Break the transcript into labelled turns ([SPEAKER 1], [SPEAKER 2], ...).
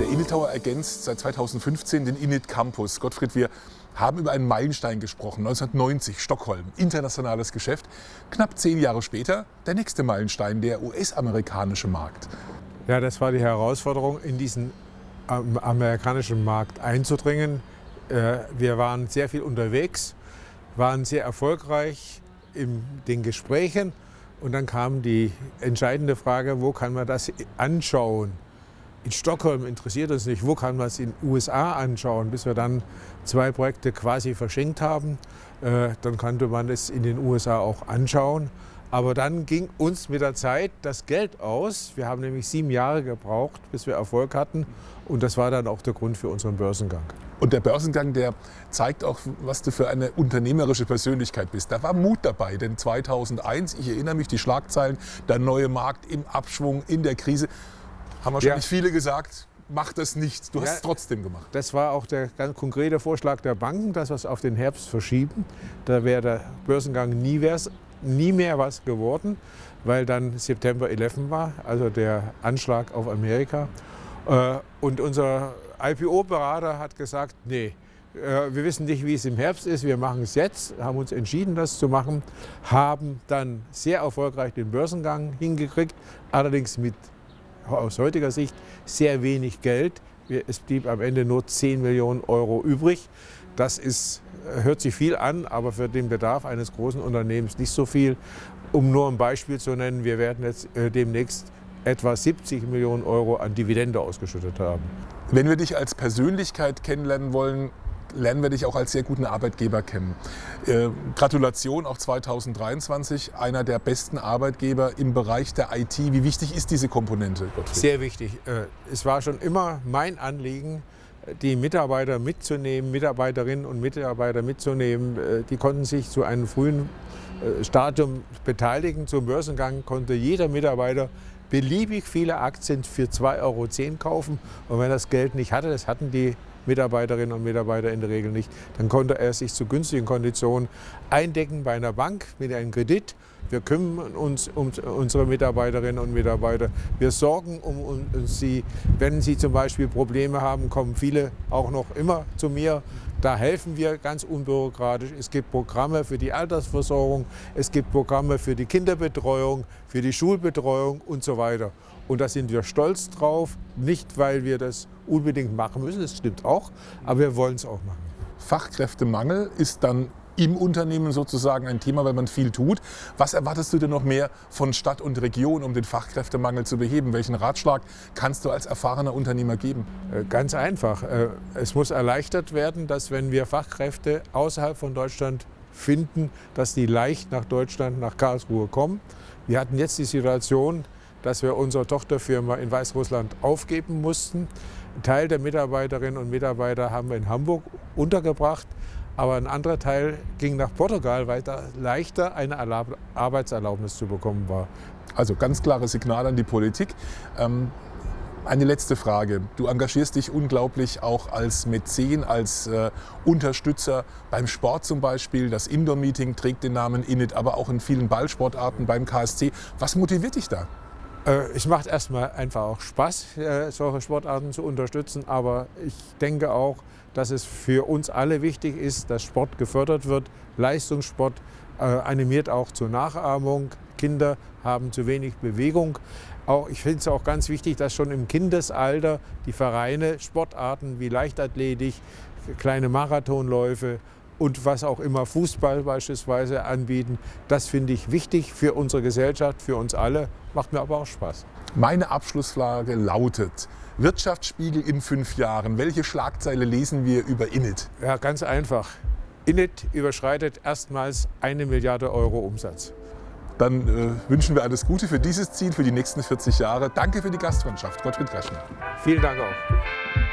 [SPEAKER 1] Init Tower ergänzt seit 2015 den Init Campus. Gottfried, wir haben über einen Meilenstein gesprochen, 1990, Stockholm, internationales Geschäft. Knapp 10 Jahre später der nächste Meilenstein, der US-amerikanische Markt.
[SPEAKER 2] Ja, das war die Herausforderung, in diesen amerikanischen Markt einzudringen. Wir waren sehr viel unterwegs, waren sehr erfolgreich in den Gesprächen und dann kam die entscheidende Frage, wo kann man das anschauen? In Stockholm interessiert uns nicht, wo kann man es in den USA anschauen, bis wir dann 2 Projekte quasi verschenkt haben. Dann konnte man es in den USA auch anschauen. Aber dann ging uns mit der Zeit das Geld aus. Wir haben nämlich 7 Jahre gebraucht, bis wir Erfolg hatten. Und das war dann auch der Grund für unseren Börsengang.
[SPEAKER 1] Und der Börsengang, der zeigt auch, was du für eine unternehmerische Persönlichkeit bist. Da war Mut dabei, denn 2001, ich erinnere mich, die Schlagzeilen, der neue Markt im Abschwung, in der Krise. Haben wahrscheinlich viele gesagt, mach das nicht. Du hast es trotzdem gemacht.
[SPEAKER 2] Das war auch der ganz konkrete Vorschlag der Banken, dass wir es auf den Herbst verschieben. Da wäre der Börsengang nie mehr was geworden, weil dann September 11 war, also der Anschlag auf Amerika. Und unser IPO-Berater hat gesagt, nee, wir wissen nicht, wie es im Herbst ist, wir machen es jetzt, haben uns entschieden, das zu machen, haben dann sehr erfolgreich den Börsengang hingekriegt, allerdings mit aus heutiger Sicht sehr wenig Geld. Es blieb am Ende nur 10 Millionen Euro übrig. Das hört sich viel an, aber für den Bedarf eines großen Unternehmens nicht so viel. Um nur ein Beispiel zu nennen, wir werden jetzt demnächst etwa 70 Millionen Euro an Dividende ausgeschüttet haben.
[SPEAKER 1] Wenn wir dich als Persönlichkeit kennenlernen wollen, lernen wir dich auch als sehr guten Arbeitgeber kennen. Gratulation, auch 2023, einer der besten Arbeitgeber im Bereich der IT. Wie wichtig ist diese Komponente, Gottfried?
[SPEAKER 2] Sehr wichtig. Es war schon immer mein Anliegen, die Mitarbeiter mitzunehmen, Mitarbeiterinnen und Mitarbeiter mitzunehmen. Die konnten sich zu einem frühen Stadium beteiligen. Zum Börsengang konnte jeder Mitarbeiter beliebig viele Aktien für 2,10 € kaufen. Und wenn das Geld nicht hatte, das hatten die Mitarbeiterinnen und Mitarbeiter in der Regel nicht, dann konnte er sich zu günstigen Konditionen eindecken bei einer Bank mit einem Kredit. Wir kümmern uns um unsere Mitarbeiterinnen und Mitarbeiter. Wir sorgen um sie. Wenn sie zum Beispiel Probleme haben, kommen viele auch noch immer zu mir. Da helfen wir ganz unbürokratisch. Es gibt Programme für die Altersversorgung, es gibt Programme für die Kinderbetreuung, für die Schulbetreuung und so weiter. Und da sind wir stolz drauf, nicht weil wir das unbedingt machen müssen, das stimmt auch, aber wir wollen es auch machen.
[SPEAKER 1] Fachkräftemangel ist dann im Unternehmen sozusagen ein Thema, weil man viel tut. Was erwartest du denn noch mehr von Stadt und Region, um den Fachkräftemangel zu beheben? Welchen Ratschlag kannst du als erfahrener Unternehmer geben?
[SPEAKER 2] Ganz einfach. Es muss erleichtert werden, dass wenn wir Fachkräfte außerhalb von Deutschland finden, dass die leicht nach Deutschland, nach Karlsruhe kommen. Wir hatten jetzt die Situation, dass wir unsere Tochterfirma in Weißrussland aufgeben mussten. Ein Teil der Mitarbeiterinnen und Mitarbeiter haben wir in Hamburg untergebracht. Aber ein anderer Teil ging nach Portugal, weil da leichter eine Arbeitserlaubnis zu bekommen war.
[SPEAKER 1] Also ganz klares Signal an die Politik. Eine letzte Frage. Du engagierst dich unglaublich auch als Mäzen, als Unterstützer beim Sport zum Beispiel. Das Indoor-Meeting trägt den Namen Init, aber auch in vielen Ballsportarten beim KSC. Was motiviert dich da?
[SPEAKER 2] Es macht erstmal einfach auch Spaß, solche Sportarten zu unterstützen. Aber ich denke auch, dass es für uns alle wichtig ist, dass Sport gefördert wird. Leistungssport animiert auch zur Nachahmung. Kinder haben zu wenig Bewegung. Ich finde es auch ganz wichtig, dass schon im Kindesalter die Vereine Sportarten wie Leichtathletik, kleine Marathonläufe und was auch immer, Fußball beispielsweise anbieten. Das finde ich wichtig für unsere Gesellschaft, für uns alle. Macht mir aber auch Spaß.
[SPEAKER 1] Meine Abschlussfrage lautet: Wirtschaftsspiegel in 5 Jahren. Welche Schlagzeile lesen wir über Init?
[SPEAKER 2] Ja, ganz einfach. Init überschreitet erstmals 1 Milliarde Euro Umsatz.
[SPEAKER 1] Dann wünschen wir alles Gute für dieses Ziel, für die nächsten 40 Jahre. Danke für die Gastfreundschaft, Gottfried Greschner.
[SPEAKER 2] Vielen Dank auch.